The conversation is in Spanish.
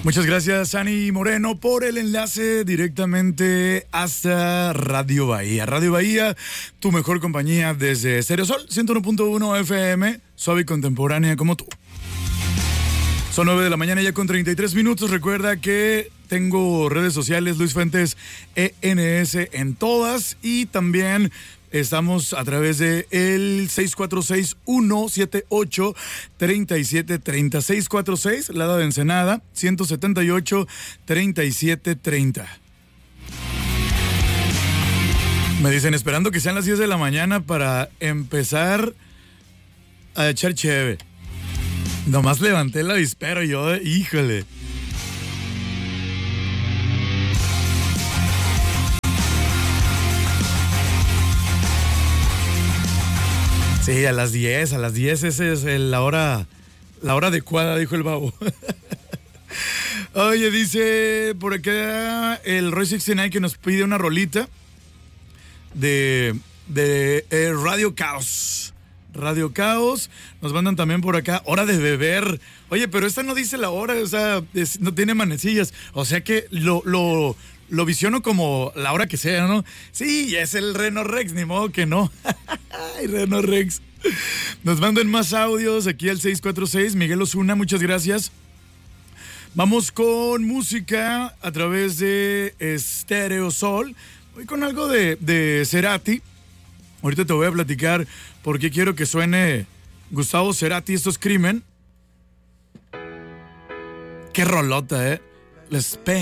Muchas gracias, Ani Moreno, por el enlace directamente hasta Radio Bahía. Radio Bahía, tu mejor compañía desde Stereo Sol, 101.1 FM, suave y contemporánea como tú. Son 9 de la mañana ya con 33 minutos. Recuerda que tengo redes sociales, Luis Fuentes ENS en todas, y también estamos a través de el 646-178-3730. 646, Lada de Ensenada, 178-3730. Me dicen, esperando que sean las 10 de la mañana para empezar a echar cheve. Nomás levanté el avispero y yo, híjole. Sí, a las 10 esa es la hora adecuada, dijo el babo. Oye, dice por acá el Roy 69 que nos pide una rolita de Radio Caos. Radio Caos, nos mandan también por acá, hora de beber. Oye, pero esta no dice la hora, o sea, no tiene manecillas. O sea que lo visiono como la hora que sea, ¿no? Sí, es el Reno Rex, ni modo que no. Ay, Reno Rex. Nos mandan más audios aquí al 646, Miguel Osuna, muchas gracias. Vamos con música a través de Stereo Sol. Voy con algo de Cerati. Ahorita te voy a platicar por qué quiero que suene Gustavo Cerati. Esto es Crimen. Qué rolota, Les